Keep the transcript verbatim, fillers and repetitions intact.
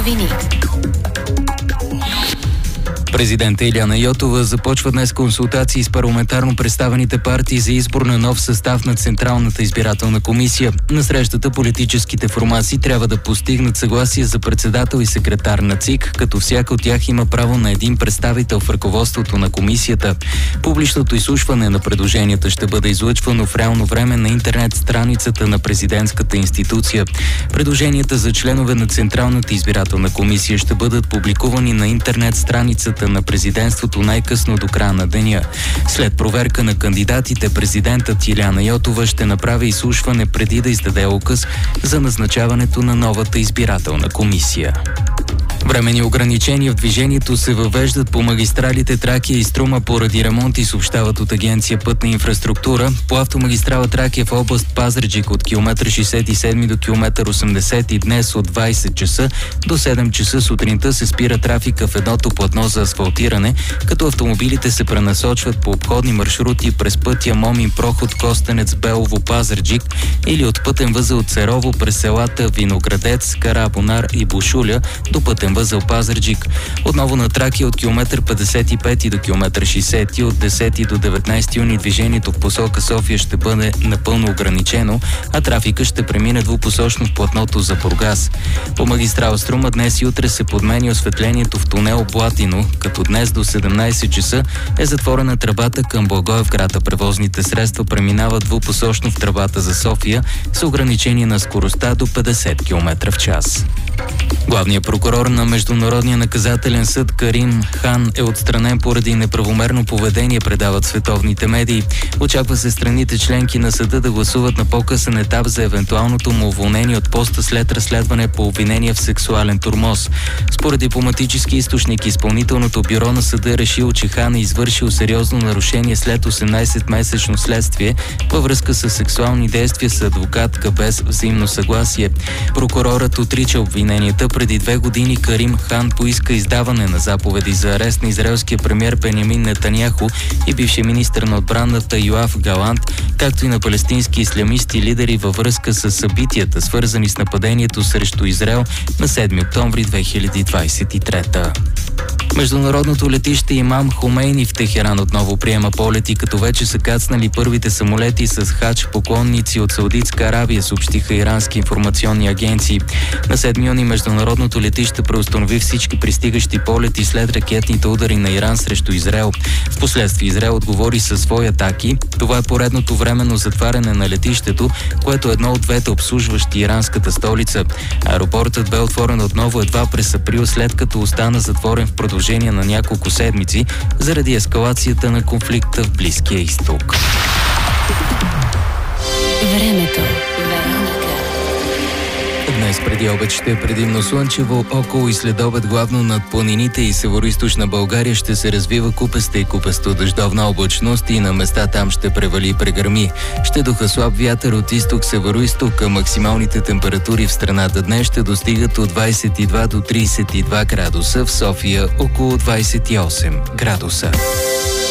новини. Президентът Илияна Йотова започва днес консултации с парламентарно представените партии за избор на нов състав на Централната избирателна комисия. На срещата политическите формации трябва да постигнат съгласие за председател и секретар на ЦИК, като всяка от тях има право на един представител в ръководството на комисията. Публичното изслушване на предложенията ще бъде излъчвано в реално време на интернет страницата на президентската институция. Предложенията за членове на Централната избирателна комисия ще бъдат публикувани на интернет страницата на президентството най-късно до края на деня. След проверка на кандидатите, президентът Илияна Йотова ще направи изслушване преди да издаде указ за назначаването на новата избирателна комисия. Временни ограничения в движението се въвеждат по магистралите Тракия и Струма поради ремонти, съобщават от Агенция Пътна инфраструктура. По автомагистрала Тракия в област Пазарджик от километър шейсет и седми до километър осемдесет и днес от двайсет часа до седем часа сутринта се спира трафика в едното платно за асфалтиране, като автомобилите се пренасочват по обходни маршрути през пътя Момин проход Костенец Белово Пазарджик или от пътен възел Церово през селата Виноградец, Карабонар и Бушуля до пътен възел Пазарджик. Отново на Тракия от километър петдесет и пети до километър шейсети, от десети до деветнайсети юни движението в посока София ще бъде напълно ограничено, а трафика ще премине двупосочно в платното за Бургас. По магистрала Струма днес и утре се подменя осветлението в тунел Блатино, като днес до седемнайсет часа е затворена тръбата към Благоевград, а превозните средства преминават двупосочно в тръбата за София с ограничение на скоростта до петдесет километра в час. Главният прокурор на Международния наказателен съд Карим Хан е отстранен поради неправомерно поведение, предават световните медии. Очаква се страните членки на съда да гласуват на по-късен етап за евентуалното му уволнение от поста след разследване по обвинение в сексуален тормоз. Според дипломатически източник, изпълнителното бюро на съда е решило, че Хан е извършил сериозно нарушение след осемнайсетмесечно следствие във връзка с сексуални действия с адвокатка без взаимно съгласие. Прокурорът отрича обвиненията. Преди две години Карим Хан поиска издаване на заповеди за арест на израелския премиер Бенямин Нетаняху и бившия министър на отбраната Йоав Галант, както и на палестински ислямисти лидери във връзка с събитията, свързани с нападението срещу Израел на седми октомври две хиляди двайсет и трета. Международното летище Имам Хомейни в Техеран отново приема полети, като вече са кацнали първите самолети с хадж поклонници от Саудитска Арабия, съобщиха ирански информационни агенции. На седми юни международното летище преустанови всички пристигащи полети след ракетните удари на Иран срещу Израел. Впоследствие Израел отговори със свои атаки. Това е поредното временно затваряне на летището, което е едно от двете обслужващи иранската столица. Аеропортът бе отворен отново едва през април, след като остана затворен в продължение на няколко седмици заради ескалацията на конфликта в Близкия изток. Времето. Днес преди обед ще е предимно слънчево, около и след обед главно над планините и североизточна България ще се развива купеста и купесто дъждовна облачност и на места там ще превали и прегърми. Ще духа слаб вятър от изток-североизток, а максималните температури в страната днес ще достигат от двайсет и два до трийсет и два градуса, в София около двайсет и осем градуса.